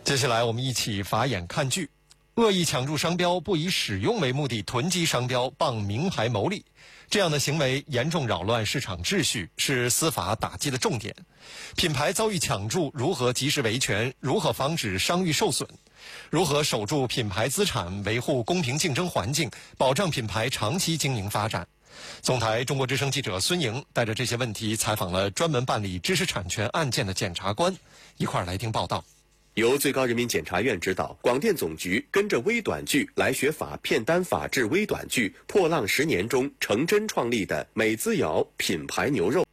接下来我们一起法眼看剧。恶意抢注商标，不以使用为目的囤积商标，傍名牌牟利，这样的行为严重扰乱市场秩序，是司法打击的重点。品牌遭遇抢注，如何及时维权？如何防止商誉受损？如何守住品牌资产，维护公平竞争环境，保障品牌长期经营发展？总台中国之声记者孙莹带着这些问题采访了专门办理知识产权案件的检察官，一块儿来听报道。 由最高人民检察院指导，广电总局跟着微短剧来学法片单法制微短剧《破浪10年》中程真创立的美滋瑶品牌牛肉。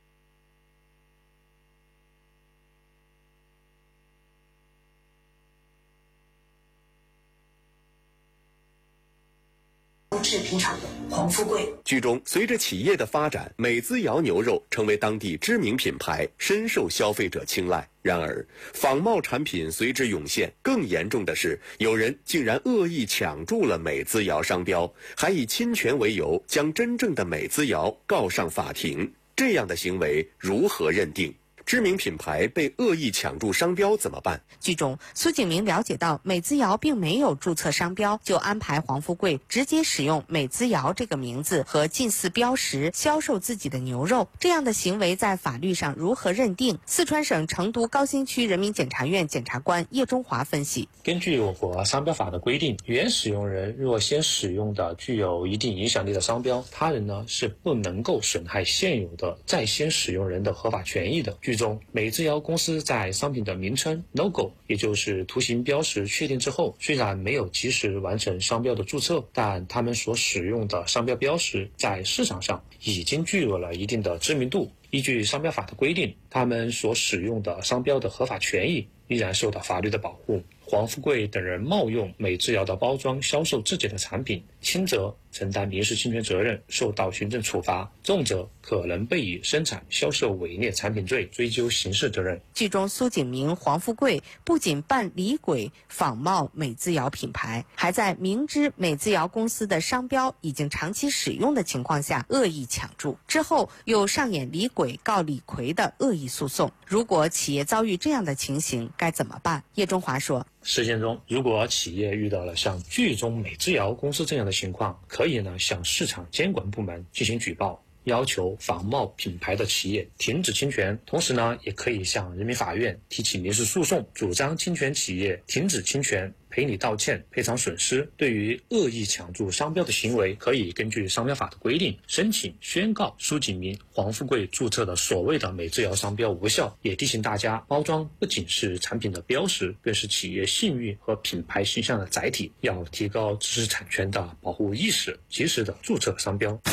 制品厂的黄富贵。 剧中，随着企业的发展，美滋瑶牛肉成为当地知名品牌，深受消费者青睐。然而，仿冒产品随之涌现，更严重的是，有人竟然恶意抢注了美滋瑶商标，还以侵权为由将真正的美滋瑶告上法庭。这样的行为如何认定？知名品牌被恶意抢注商标怎么办？ 剧中，苏景明了解到美滋瑶并没有注册商标，就安排黄富贵直接使用美滋瑶这个名字和近似标识销售自己的牛肉。这样的行为在法律上如何认定？四川省成都高新区人民检察院检察官叶中华分析： 根据我国商标法的规定，原使用人若先使用的具有一定影响力的商标，他人呢是不能够损害现有的在先使用人的合法权益的。剧中，美滋瑶公司在商品的名称 logo， 也就是图形标识确定之后，虽然没有及时完成商标的注册，但他们所使用的商标标识在市场上已经具有了一定的知名度。依据商标法的规定，他们所使用的商标的合法权益依然受到法律的保护。黄富贵等人冒用美滋瑶的包装销售自己的产品，轻则承担民事侵权责任，受到行政处罚，重则可能被以生产销售伪劣产品罪追究刑事责任。 剧中苏景明、黄富贵不仅扮李鬼仿冒美滋瑶品牌，还在明知美滋瑶公司的商标已经长期使用的情况下恶意抢注，之后又上演李鬼告李逵的恶意诉讼。如果企业遭遇这样的情形该怎么办？叶中华说， 实践中，如果企业遇到了像剧中美滋瑶公司这样的情况，可以向市场监管部门进行举报，要求仿冒品牌的企业停止侵权。同时也可以向人民法院提起民事诉讼，主张侵权企业停止侵权，赔礼道歉，赔偿损失。对于恶意抢注商标的行为，可以根据商标法的规定申请宣告苏景明、黄富贵注册的所谓的美滋瑶商标无效。也提醒大家，包装不仅是产品的标识，更是企业信誉和品牌形象的载体，要提高知识产权的保护意识，及时的注册商标。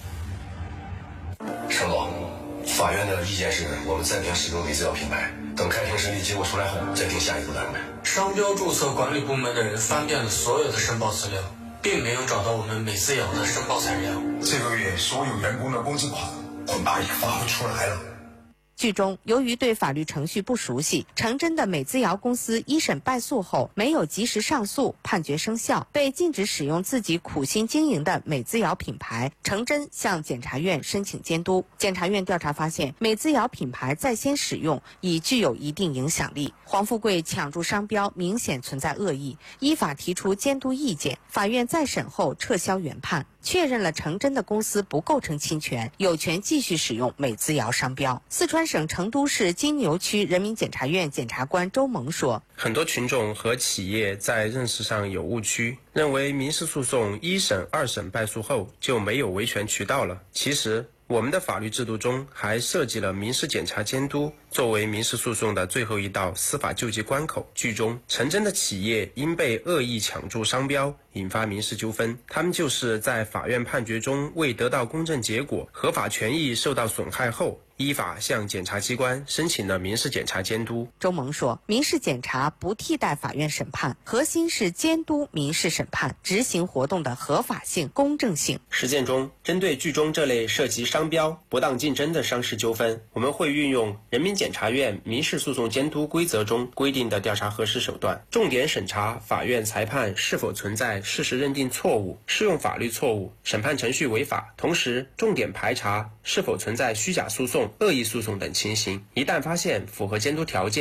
沈总，法院的意见是我们暂停使用美滋瑶品牌，等开庭审理结果出来后再定下一步单位。 商标注册管理部门的人翻遍了所有的申报资料，并没有找到我们美滋瑶的申报材料。 这个月所有员工的工资款恐怕也发不出来了。 剧中，由于对法律程序不熟悉，程真的美滋瑶公司一审败诉后没有及时上诉，判决生效，被禁止使用自己苦心经营的美滋瑶品牌。程真向检察院申请监督，检察院调查发现，美滋瑶品牌在先使用已具有一定影响力，黄富贵抢注商标明显存在恶意，依法提出监督意见。法院再审后撤销原判，确认了程真的公司不构成侵权，有权继续使用美滋瑶商标。四川省成都市金牛区人民检察院检察官周萌说， 很多群众和企业在认识上有误区，认为民事诉讼一审、二审败诉后就没有维权渠道了。其实我们的法律制度中还设计了民事检察监督作为民事诉讼的最后一道司法救济关口。剧中，程真的企业因被恶意抢注商标引发民事纠纷，他们就是在法院判决中未得到公正结果，合法权益受到损害后，依法向检察机关申请了民事检察监督。 周萌说，民事检察不替代法院审判，核心是监督民事审判执行活动的合法性、公正性。 实践中，针对剧中这类涉及商标、不当竞争的商事纠纷，我们会运用人民检察院民事诉讼监督规则中规定的调查核实手段，重点审查法院裁判是否存在事实认定错误、适用法律错误、审判程序违法，同时重点排查是否存在虚假诉讼、恶意诉讼等情形。一旦发现符合监督条件，